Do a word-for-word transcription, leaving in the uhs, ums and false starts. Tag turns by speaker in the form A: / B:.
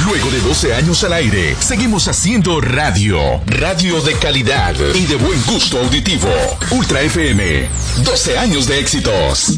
A: Luego de doce años al aire, seguimos haciendo radio. Radio de calidad y de buen gusto auditivo. Ultra F M. doce años de éxitos.